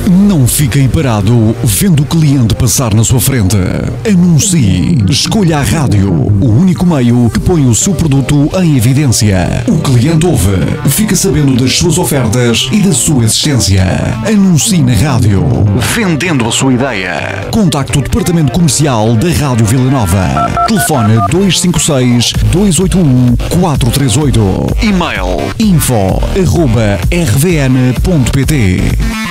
Não fiquem parado vendo o cliente passar na sua frente. Anuncie. Escolha a rádio, o único meio que põe o seu produto em evidência. O cliente ouve, fica sabendo das suas ofertas e da sua existência. Anuncie na rádio, vendendo a sua ideia. Contacte o departamento comercial da Rádio Vila Nova. Telefone 256-281-438. E-mail info@rvn.pt.